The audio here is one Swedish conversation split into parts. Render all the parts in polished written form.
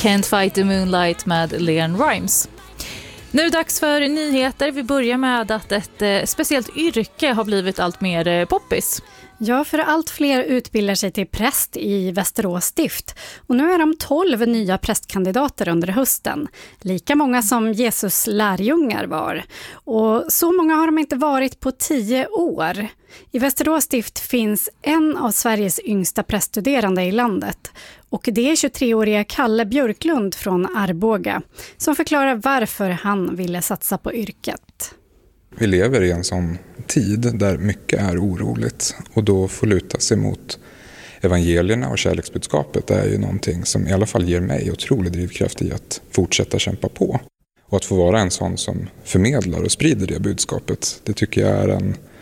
Can't Fight the Moonlight med Leon Rimes. Nu är det dags för nyheter. Vi börjar med att ett speciellt yrke har blivit allt mer poppis. Ja, för allt fler utbildar sig till präst i Västerås stift. Och nu är de 12 nya prästkandidater under hösten. Lika många som Jesus lärjungar var. Och så många har de inte varit på 10 år. I Västerås stift finns en av Sveriges yngsta präststuderande i landet. Och det är 23-åriga Kalle Björklund från Arboga som förklarar varför han ville satsa på yrket. Vi lever i en sån tid där mycket är oroligt och då får luta sig mot evangelierna och kärleksbudskapet är ju någonting som i alla fall ger mig otrolig drivkraft i att fortsätta kämpa på. Och att få vara en sån som förmedlar och sprider det budskapet, det tycker jag är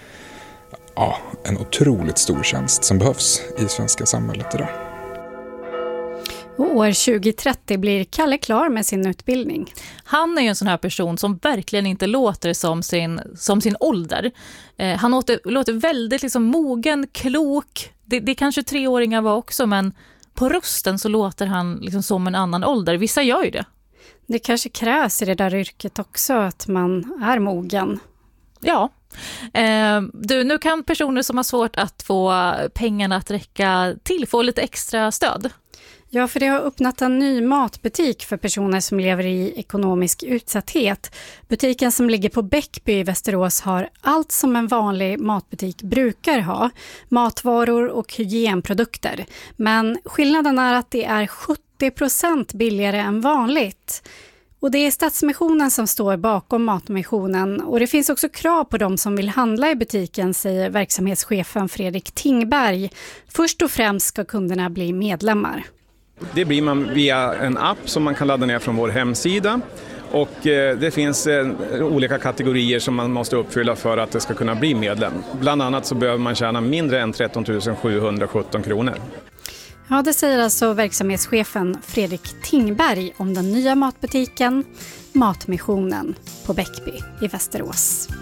en otroligt stor tjänst som behövs i svenska samhället idag. Och år 2030 blir Kalle klar med sin utbildning. Han är ju en sån här person som verkligen inte låter som sin ålder. Han låter väldigt liksom mogen, klok. Det kanske 3-åringar var också, men på rösten så låter han liksom som en annan ålder. Vissa gör ju det. Det kanske krävs i det där yrket också att man är mogen. Ja. Nu kan personer som har svårt att få pengarna att räcka till få lite extra stöd. Ja, för det har öppnat en ny matbutik för personer som lever i ekonomisk utsatthet. Butiken som ligger på Bäckby i Västerås har allt som en vanlig matbutik brukar ha. Matvaror och hygienprodukter. Men skillnaden är att det är 70% billigare än vanligt. Och det är Stadsmissionen som står bakom Matmissionen. Och det finns också krav på de som vill handla i butiken, säger verksamhetschefen Fredrik Tingberg. Först och främst ska kunderna bli medlemmar. Det blir man via en app som man kan ladda ner från vår hemsida. Och det finns olika kategorier som man måste uppfylla för att det ska kunna bli medlem. Bland annat så behöver man tjäna mindre än 13 717 kronor. Ja, det säger alltså verksamhetschefen Fredrik Tingberg om den nya matbutiken Matmissionen på Bäckby i Västerås.